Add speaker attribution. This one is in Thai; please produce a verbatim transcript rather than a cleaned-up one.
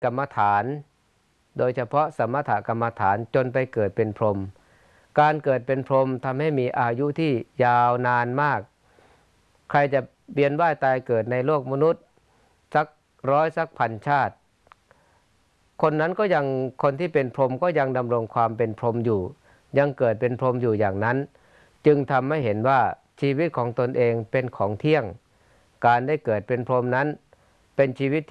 Speaker 1: กรรมฐานโดยเฉพาะสมถกรรมฐานจนไปเกิดเป็นพรหมการเกิดเป็นพรหมทำให้มีอายุที่ยาวนานมากใครจะเวียนว่ายตายเกิดในโลกมนุษย์สักร้อยสักพันชาติคนนั้นก็ยังคนที่เป็นพรหมก็ยังดำรงความเป็นพรหมอยู่ยังเกิดเป็นพรหมอยู่อย่างนั้นจึงทำให้เห็นว่าชีวิตของตนเองเป็นของเที่ยงการได้เกิดเป็นพรหมนั้นเป็นชีวิต